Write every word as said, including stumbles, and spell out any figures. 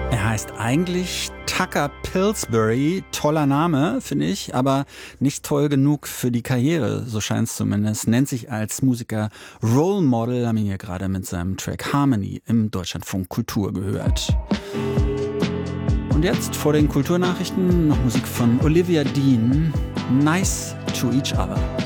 Er heißt eigentlich Tucker Pillsbury, toller Name, finde ich, aber nicht toll genug für die Karriere, so scheint es zumindest. Nennt sich als Musiker Role Model, haben ihn hier gerade mit seinem Track Harmony im Deutschlandfunk Kultur gehört. Und jetzt vor den Kulturnachrichten noch Musik von Olivia Dean, Nice to Each Other.